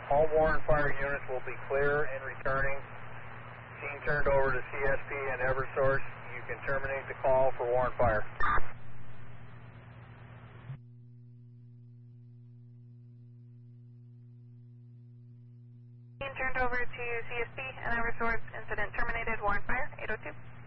All warrant fire units will be clear and returning. Scene turned over to CSP and Eversource. You can terminate the call for warrant fire. Scene turned over to CSP and Eversource. Incident terminated. Warrant fire. 802.